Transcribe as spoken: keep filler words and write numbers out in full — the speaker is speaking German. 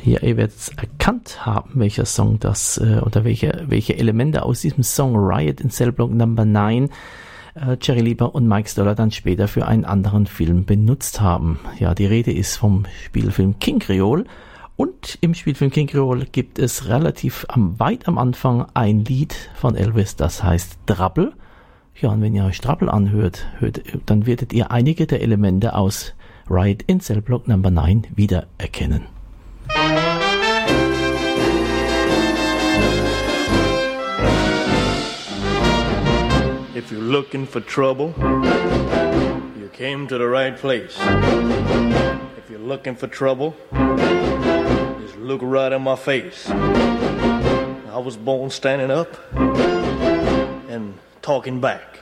Ja, ihr werdet es erkannt haben, welcher Song das äh, oder welche, welche Elemente aus diesem Song Riot in Cell Block Number nine äh, Jerry Lieber und Mike Stoller dann später für einen anderen Film benutzt haben. Ja, die Rede ist vom Spielfilm King Creole. Und im Spielfilm King Creole gibt es relativ am, weit am Anfang ein Lied von Elvis, das heißt Trouble. Ja, und wenn ihr euch Trouble anhört, hört, dann werdet ihr einige der Elemente aus Riot in Cell Block Number nine wiedererkennen. If you're looking for trouble, you came to the right place. If you're looking for trouble, just look right in my face. I was born standing up and talking back.